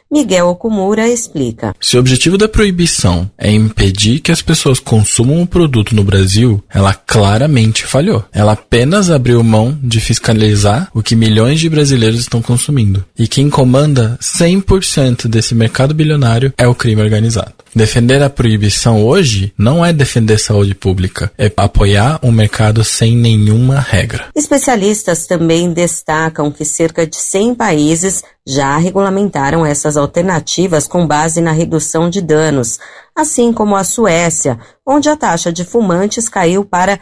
Miguel Okumura explica. Se o objetivo da proibição é impedir que as pessoas consumam o produto no Brasil, ela claramente falhou. Ela apenas abriu mão de fiscalizar o que milhões de brasileiros estão consumindo. E quem comanda 100% desse mercado bilionário é o crime organizado. Defender a proibição hoje não é defender saúde pública, é apoiar um mercado sem nenhuma regra. Especialistas também destacam que cerca de 100 países já regulamentaram essas alternativas com base na redução de danos, assim como a Suécia, onde a taxa de fumantes caiu para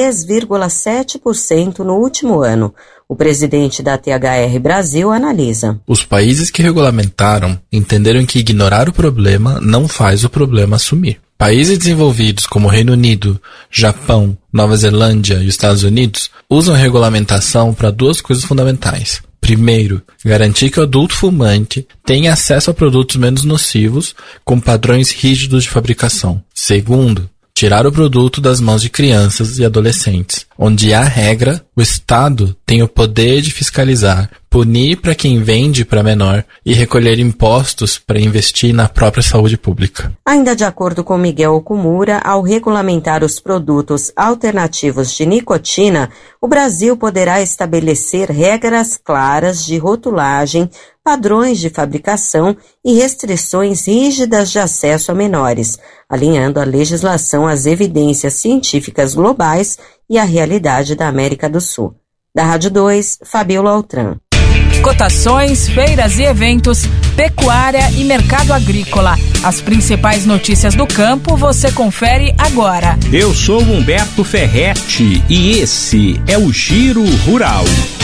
3,7% no último ano. O presidente da THR Brasil analisa. Os países que regulamentaram entenderam que ignorar o problema não faz o problema sumir. Países desenvolvidos como Reino Unido, Japão, Nova Zelândia e Estados Unidos usam a regulamentação para duas coisas fundamentais. Primeiro, garantir que o adulto fumante tenha acesso a produtos menos nocivos com padrões rígidos de fabricação. Segundo, tirar o produto das mãos de crianças e adolescentes. Onde há regra, o Estado tem o poder de fiscalizar, punir para quem vende para menor e recolher impostos para investir na própria saúde pública. Ainda de acordo com Miguel Okumura, ao regulamentar os produtos alternativos de nicotina, o Brasil poderá estabelecer regras claras de rotulagem, padrões de fabricação e restrições rígidas de acesso a menores, alinhando a legislação às evidências científicas globais e à realidade da América do Sul. Da Rádio 2, Fabiola Altran. Cotações, feiras e eventos, pecuária e mercado agrícola. As principais notícias do campo você confere agora. Eu sou Humberto Ferretti e esse é o Giro Rural.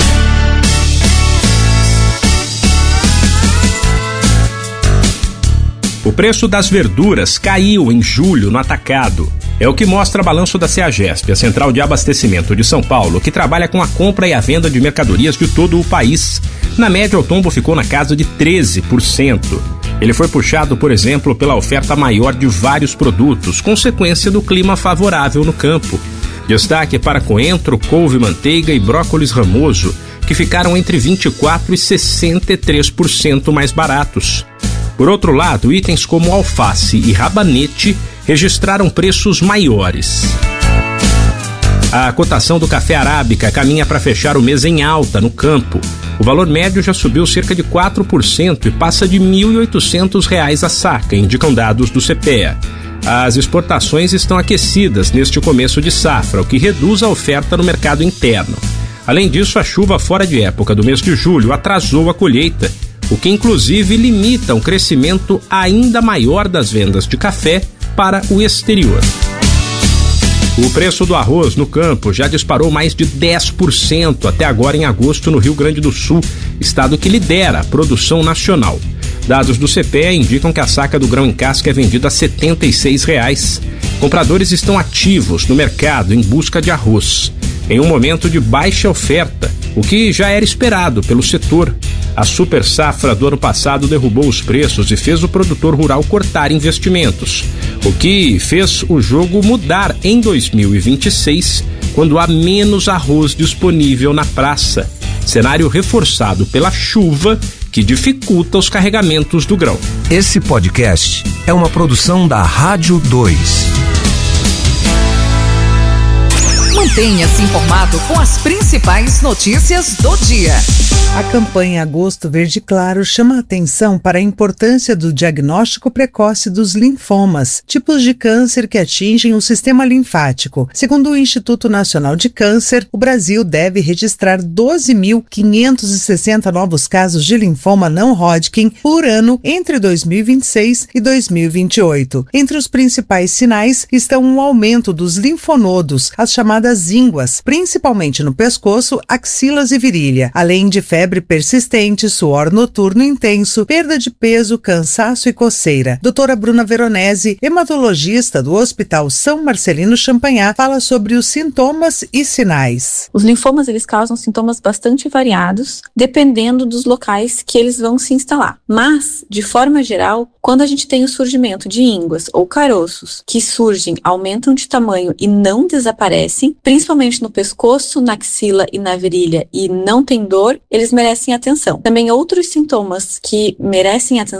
O preço das verduras caiu em julho no atacado. É o que mostra balanço da CEAGESP, a Central de Abastecimento de São Paulo, que trabalha com a compra e a venda de mercadorias de todo o país. Na média, o tombo ficou na casa de 13%. Ele foi puxado, por exemplo, pela oferta maior de vários produtos, consequência do clima favorável no campo. Destaque para coentro, couve, manteiga e brócolis ramoso, que ficaram entre 24% e 63% mais baratos. Por outro lado, itens como alface e rabanete registraram preços maiores. A cotação do café arábica caminha para fechar o mês em alta no campo. O valor médio já subiu cerca de 4% e passa de R$ 1.800 a saca, indicam dados do CPEA. As exportações estão aquecidas neste começo de safra, o que reduz a oferta no mercado interno. Além disso, a chuva fora de época do mês de julho atrasou a colheita, o que inclusive limita um crescimento ainda maior das vendas de café para o exterior. O preço do arroz no campo já disparou mais de 10% até agora em agosto no Rio Grande do Sul, estado que lidera a produção nacional. Dados do CPEA indicam que a saca do grão em casca é vendida a R$ 76. Compradores estão ativos no mercado em busca de arroz, em um momento de baixa oferta, o que já era esperado pelo setor. A super safra do ano passado derrubou os preços e fez o produtor rural cortar investimentos, o que fez o jogo mudar em 2026, quando há menos arroz disponível na praça, cenário reforçado pela chuva que dificulta os carregamentos do grão. Esse podcast é uma produção da Rádio 2. Mantenha-se informado com as principais notícias do dia. A campanha Agosto Verde Claro chama a atenção para a importância do diagnóstico precoce dos linfomas, tipos de câncer que atingem o sistema linfático. Segundo o Instituto Nacional de Câncer, o Brasil deve registrar 12.560 novos casos de linfoma não Hodgkin por ano entre 2026 e 2028. Entre os principais sinais estão o aumento dos linfonodos, as chamadas ínguas, principalmente no pescoço, axilas e virilha, além de febre persistente, suor noturno intenso, perda de peso, cansaço e coceira. Doutora Bruna Veronese, hematologista do Hospital São Marcelino Champagnat, fala sobre os sintomas e sinais. Os linfomas, eles causam sintomas bastante variados, dependendo dos locais que eles vão se instalar. Mas, de forma geral, quando a gente tem o surgimento de ínguas ou caroços que surgem, aumentam de tamanho e não desaparecem, principalmente no pescoço, na axila e na virilha, e não tem dor, eles merecem atenção. Também outros sintomas que merecem atenção